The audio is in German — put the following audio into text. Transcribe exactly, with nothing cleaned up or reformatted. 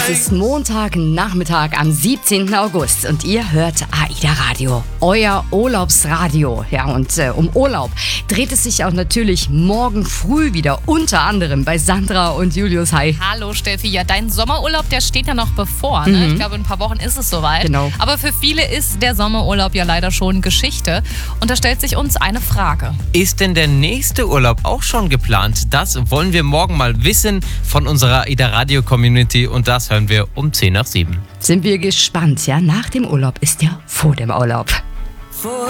Es ist Montagnachmittag am siebzehnten August und ihr hört AIDA Radio, euer Urlaubsradio. Ja, und äh, um Urlaub dreht es sich auch natürlich morgen früh wieder, unter anderem bei Sandra und Julius. Hi. Hallo Steffi, ja, dein Sommerurlaub, der steht ja noch bevor. Ne? Mhm. Ich glaube, in ein paar Wochen ist es soweit. Genau. Aber für viele ist der Sommerurlaub ja leider schon Geschichte. Und da stellt sich uns eine Frage. Ist denn der nächste Urlaub auch schon geplant? Das wollen wir morgen mal wissen von unserer AIDA Radio Community und das hören wir um zehn nach sieben. Sind wir gespannt, ja? Nach dem Urlaub ist ja vor dem Urlaub.